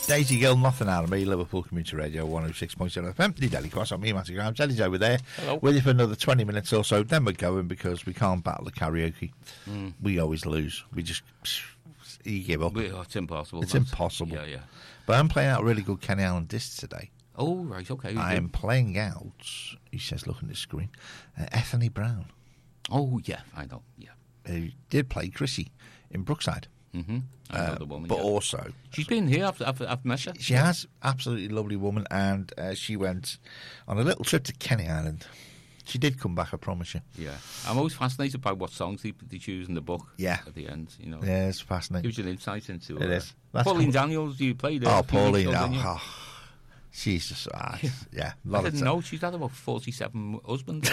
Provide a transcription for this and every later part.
Daisy Gill, nothing out of me. Liverpool Community Radio 106.7 FM. The Daily Cross. I'm me, Matthew Graham. Jelly's over there. Hello. With you for another 20 minutes or so. Then we're going because we can't battle the karaoke. We always lose. We just you give up. It's impossible. It's impossible. Yeah. But I'm playing out a really good Kenny Allen disc today. Oh, right, okay. I am playing out, he says, look at the screen, Ethany Brown. Oh, yeah, I know, yeah. Who did play Chrissy in Brookside. Mm-hmm. I know the woman, But also... She's been here, I've met her. She has, absolutely lovely woman, and she went on a little trip to Kenny Island. She did come back, I promise you. Yeah. I'm always fascinated by what songs they choose in the book at the end, you know. Yeah, it's fascinating. Gives you an insight into it. Is. Pauline Daniels, you played her. Oh, Pauline, she's just, yeah. I didn't know, she's had about 47 husbands.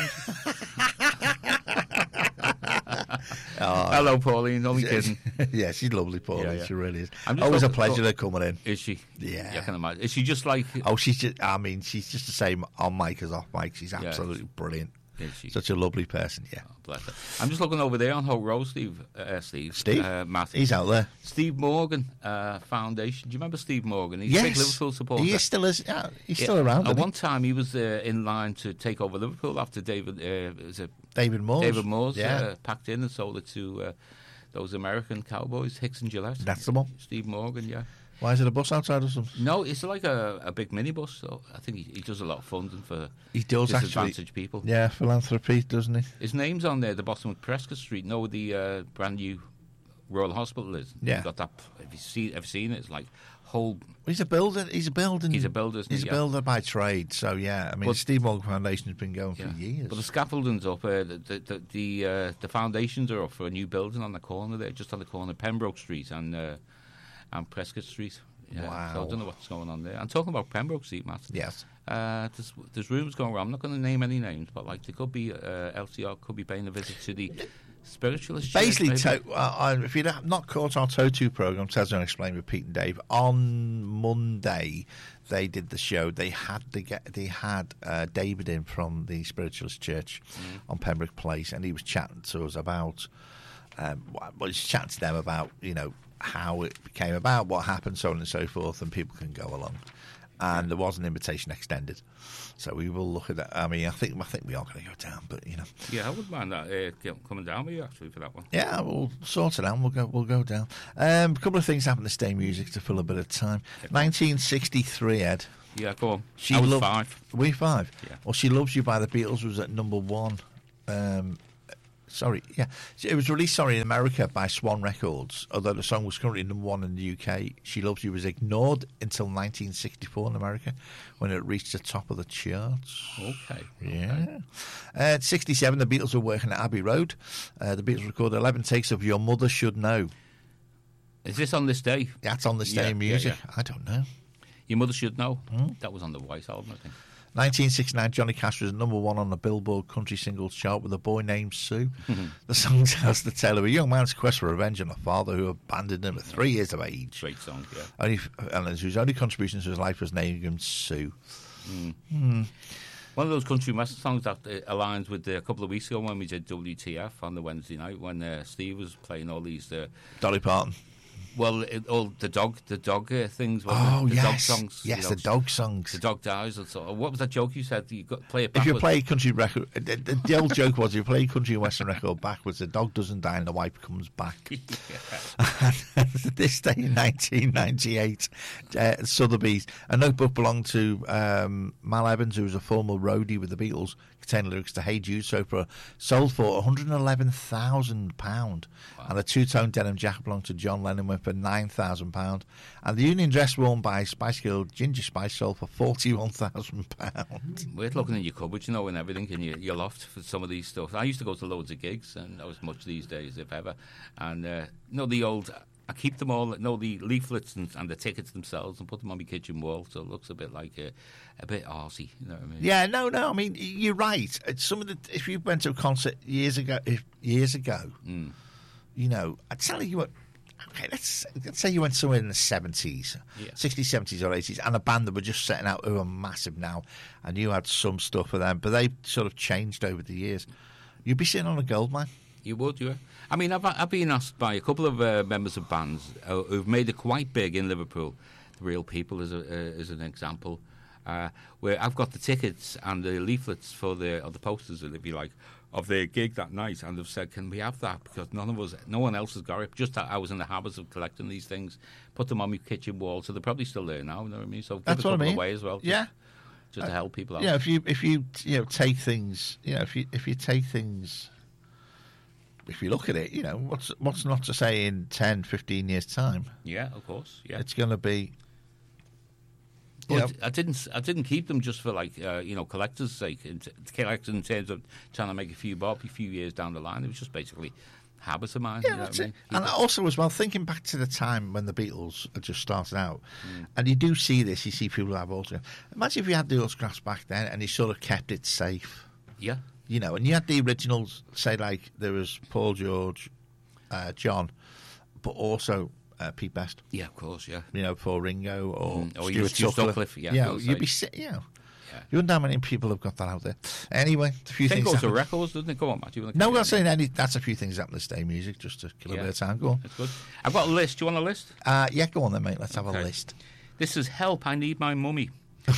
Hello, Pauline, only kidding. Yeah, she's lovely, Pauline, yeah. she really is. Always a pleasure to coming in. Is she? Yeah. I can imagine. Is she just like... Oh, she's just the same on mic as off mic. She's absolutely brilliant. Is she? Such a lovely person, yeah. Oh, bless her. I'm just looking over there on Holt Road, Steve, Matthew. He's out there. Steve Morgan Foundation. Do you remember Steve Morgan? He's a big Liverpool supporter. He still is. Yeah, he's still around. At one time, he was in line to take over Liverpool after David Moores. David Moores packed in and sold it to those American cowboys, Hicks and Gillette. That's the one. Steve Morgan, yeah. Why is it a bus outside or something? No, it's like a big minibus. So I think he does a lot of funding for disadvantaged people. Yeah, philanthropy, doesn't he? His name's on there, the bottom of Prescott Street. No, the brand new Royal Hospital is. Yeah. You've got that. Have you seen it? It's like whole. He's a builder. He's a builder. He's a builder by trade. So yeah, I mean, Steve Morgan Foundation's been going for years. But the scaffolding's up. The foundations are up for a new building on the corner there, just on the corner of Pembroke Street and Prescott Street. Yeah. Wow. So I don't know what's going on there. I'm talking about Pembroke Street, Matt. Yes. There's rumours going around. I'm not going to name any names, but like there could be LCR could be paying a visit to the spiritualist. Basically, if you've not caught our Totu programme, Taz and Explain with Pete and Dave, on Monday they did the show. They had David in from the Spiritualist Church on Pembroke Place, and he was chatting to us about. He's chatting to them about how it came about, what happened, so on and so forth, and people can go along. And there was an invitation extended, so we will look at that. I mean, I think we are going to go down, but Yeah, I wouldn't mind that coming down with you actually for that one. Yeah, we'll sort it out. We'll go down. A couple of things happened to Stay Music to fill a bit of time. 1963, Ed. Yeah, go on. I was 5. Were you 5? Yeah. Well, She Loves You by the Beatles was at number 1. It was released, in America by Swan Records, although the song was currently number 1 in the UK. She Loves You was ignored until 1964 in America, when it reached the top of the charts. Okay. Yeah. At 67, the Beatles were working at Abbey Road. The Beatles recorded 11 takes of Your Mother Should Know. Is this on this day? That's on this day in music. Yeah. I don't know. Your Mother Should Know? That was on the White Album, I think. 1969, Johnny Cash was at number 1 on the Billboard Country Singles Chart with A Boy Named Sue. The song tells the tale of a young man's quest for revenge on a father who abandoned him at 3 years of age. Great song, yeah. Whose only contribution to his life was naming him Sue. One of those country western songs that aligns with a couple of weeks ago when we did WTF on the Wednesday night when Steve was playing all these... Dolly Parton. Well, all the dog things. Oh, the yes. dog songs. Yes, the dog songs. The dog dies. And so, what was that joke you said? You got to play it backwards. If you play a country record, the old joke was if you play a country and western record backwards, the dog doesn't die and the wife comes back. This day in 1998, Sotheby's, a notebook belonged to Mal Evans, who was a former roadie with the Beatles, containing lyrics to Hey Jude, so sold for £111,000. Wow. And a two-tone denim jacket belonged to John Lennon, went for £9,000. And the union dress worn by Spice Girl Ginger Spice sold for £41,000. We're looking in your cupboard, and everything in your loft for some of these stuff. I used to go to loads of gigs, and not as much these days, if ever. And the old... I keep them all, the leaflets and the tickets themselves, and put them on my kitchen wall, so it looks a bit like a bit arsey. You know what I mean? Yeah, no. I mean, you're right. If you went to a concert years ago, I tell you what. Okay, let's say you went somewhere in the 70s, 60s, 70s or 80s, and a band that were just setting out who are massive now, and you had some stuff for them, but they sort of changed over the years. You'd be sitting on a goldmine. You would, yeah. I mean, I've been asked by a couple of members of bands who've made it quite big in Liverpool Real People is an example. Where I've got the tickets and the leaflets or the posters, if you like, of their gig that night, and they've said, "Can we have that?" Because no one else has got it. Just that I was in the habit of collecting these things, put them on my kitchen wall, so they're probably still there now. You know what I mean? So give That's a couple what I mean. away as well. Just to help people out. Yeah, if you take things, if you take things, if you look at it, what's not to say in 10, 15 years' time? Yeah, of course. Yeah, it's going to be. But I didn't keep them just for collectors' sake. Collecting in terms of trying to make a few bob a few years down the line. It was just basically habits of mine. Yeah, that's it. And also as well, thinking back to the time when the Beatles had just started out, and you do see this, you see people have autographs. Imagine if you had the autographs back then and you sort of kept it safe. Yeah. And you had the originals, say like there was Paul George, John, but also Pete Best. Yeah, of course, yeah. For Ringo or Stuart Sutcliffe. Yeah, you'd be you wouldn't know how many people have got that out there. Anyway, a few things. It goes to records, doesn't it? Go on, Matt. No, I'm not saying any. That's a few things that happen to stay music, just to kill a bit of time. Go on. That's good. I've got a list. Do you want a list? Yeah, go on then, mate. Let's have a list. This is Help, I Need My Mummy.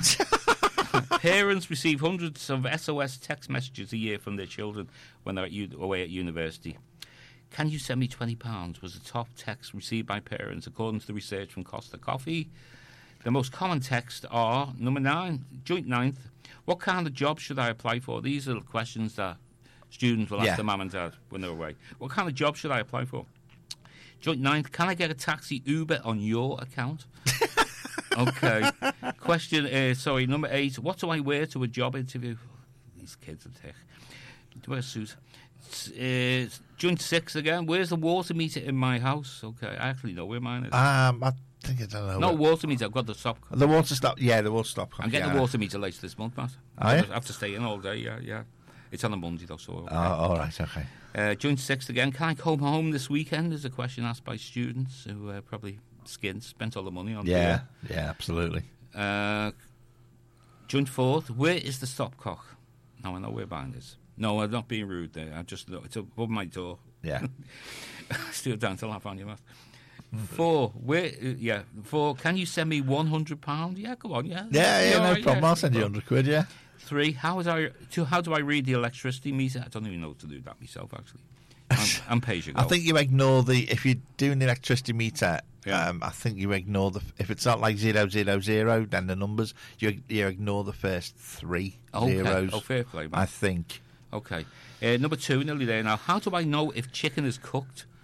Parents receive hundreds of SOS text messages a year from their children when they're away at university. Can you send me £20 was the top text received by parents, according to the research from Costa Coffee. The most common texts are, number 9, joint 9th. What kind of job should I apply for? These are the questions that students will ask their mum and dad when they're away. What kind of job should I apply for? Joint 9th, can I get a taxi Uber on your account? Okay. Question, number 8. What do I wear to a job interview? These kids are thick. Do I wear a suit? Joint 6 again. Where's the water meter in my house? Okay, I actually know where mine is. I think I don't know. No water meter. I've got the stop. The water stop. Yeah, the water stop. I'm getting the water meter later this month, Matt. I have to stay in all day. Yeah. It's on a Monday though, so. Okay. All right. Okay. Joint 6 again. Can I come home this weekend? Is a question asked by students who probably spent all the money on. Yeah, absolutely. Joint 4th. Where is the stopcock? Now I know where mine is. No, I'm not being rude there. It's above my door. Yeah. Still down to laugh on you, Matt. 4. 4. Can you send me £100? Yeah, go on. Yeah. Yeah. No problem. I'll send you £100. Yeah. 3. How do I read the electricity meter? I don't even know how to do that myself, actually. I'm pay as you go. I think you ignore if you're doing the electricity meter. I think you ignore if it's not like 000, then the numbers you ignore the first 3 zeros. Oh, fair play, man. I think. Okay. Number 2, nearly there now. How do I know if chicken is cooked?